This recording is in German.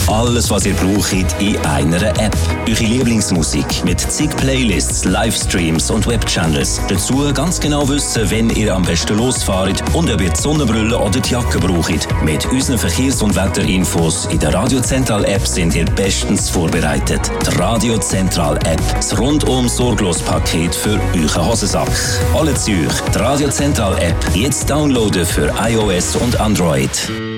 Alles, was ihr braucht, in einer App. Eure Lieblingsmusik mit zig Playlists, Livestreams und Webchannels. Dazu ganz genau wissen, wenn ihr am besten losfahrt und ob ihr die Sonnenbrille oder die Jacke braucht. Mit unseren Verkehrs- und Wetterinfos in der Radio Zentral App sind ihr bestens vorbereitet. Die Radio Zentral App. Das rundum sorglos Paket für euren Hosensack. Alle zu euch. Die Radio Zentral App. Jetzt downloaden für iOS und Android.